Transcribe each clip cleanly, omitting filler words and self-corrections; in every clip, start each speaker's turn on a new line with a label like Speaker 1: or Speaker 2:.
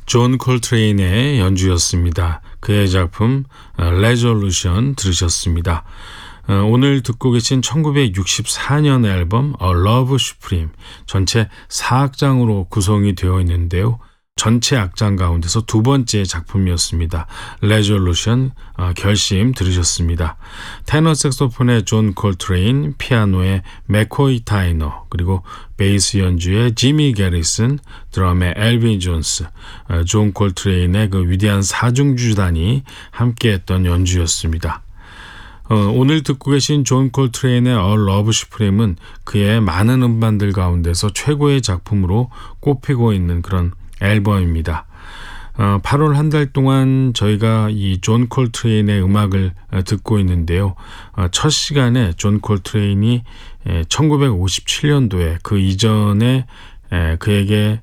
Speaker 1: 존 콜트레인의 연주였습니다. 그의 작품 레졸루션 들으셨습니다. 오늘 듣고 계신 1964년 앨범 A Love Supreme 전체 4악장으로 구성이 되어 있는데요. 전체 악장 가운데서 두 번째 작품이었습니다. 레졸루션 결심 들으셨습니다. 테너 색소폰의 존 콜트레인, 피아노의 맥코이 타이너, 그리고 베이스 연주의 지미 게리슨, 드럼의 엘빈 존스, 존 콜트레인의 그 위대한 사중주단이 함께했던 연주였습니다. 오늘 듣고 계신 존 콜트레인의 A Love Supreme은 그의 많은 음반들 가운데서 최고의 작품으로 꼽히고 있는 그런 앨범입니다. 8월 한 달 동안 저희가 이 존 콜트레인의 음악을 듣고 있는데요. 첫 시간에 존 콜트레인이 1957년도에 그 이전에 그에게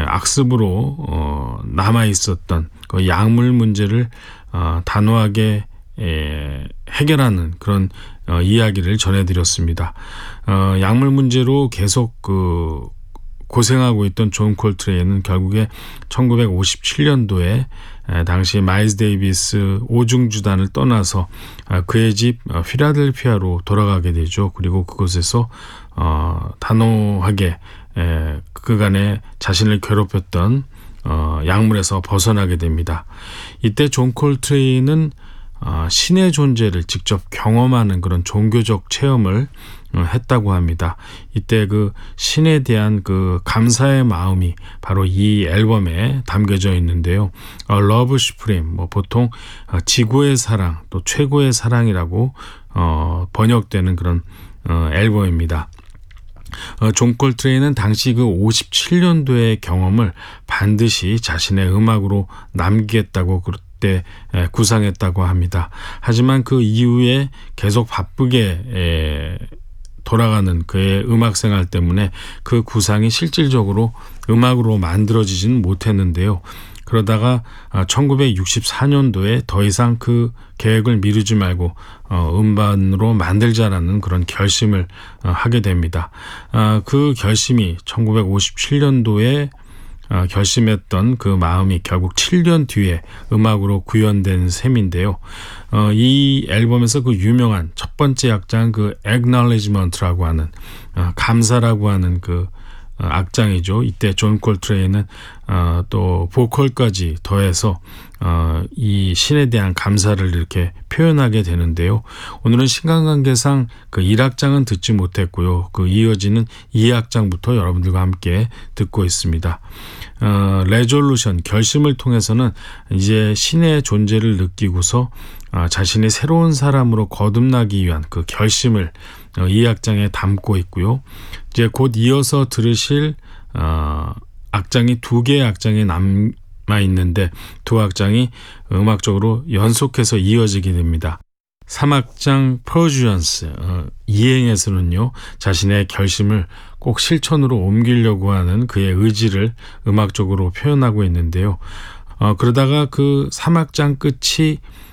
Speaker 1: 악습으로 남아 있었던 그 약물 문제를 단호하게 해결하는 그런 이야기를 전해드렸습니다. 약물 문제로 계속 고생하고 있던 존 콜트레인은 결국에 1957년도에 당시 마일스 데이비스 오중주단을 떠나서 그의 집 필라델피아로 돌아가게 되죠. 그리고 그곳에서 단호하게 그간에 자신을 괴롭혔던 약물에서 벗어나게 됩니다. 이때 존 콜트레인은 신의 존재를 직접 경험하는 그런 종교적 체험을 했다고 합니다. 이때 그 신에 대한 그 감사의 마음이 바로 이 앨범에 담겨져 있는데요. Love Supreme, 보통 지구의 사랑, 또 최고의 사랑이라고 번역되는 그런 앨범입니다. 존 콜트레인은 당시 그 57년도의 경험을 반드시 자신의 음악으로 남기겠다고 그때 구상했다고 합니다. 하지만 그 이후에 계속 바쁘게 돌아가는 그의 음악 생활 때문에 그 구상이 실질적으로 음악으로 만들어지지는 못했는데요. 그러다가 1964년도에 더 이상 그 계획을 미루지 말고 음반으로 만들자라는 그런 결심을 하게 됩니다. 그 결심이 1957년도에 결심했던 그 마음이 결국 7년 뒤에 음악으로 구현된 셈인데요. 이 앨범에서 그 유명한 첫 번째 악장 그 Acknowledgement라고 하는 감사라고 하는 그 악장이죠. 이때 존 콜트레인은 또 보컬까지 더해서 이 신에 대한 감사를 이렇게 표현하게 되는데요. 오늘은 시간관계상 그 1악장은 듣지 못했고요. 그 이어지는 2악장부터 여러분들과 함께 듣고 있습니다. 레졸루션 결심을 통해서는 이제 신의 존재를 느끼고서 자신이 새로운 사람으로 거듭나기 위한 그 결심을 이 악장에 담고 있고요. 이제 곧 이어서 들으실 악장이 두 개의 악장이 남아 있는데 두 악장이 음악적으로 연속해서 이어지게 됩니다. 3악장 퍼주언스 이행에서는요, 자신의 결심을 꼭 실천으로 옮기려고 하는 그의 의지를 음악적으로 표현하고 있는데요. 그러다가 그 3악장 끝이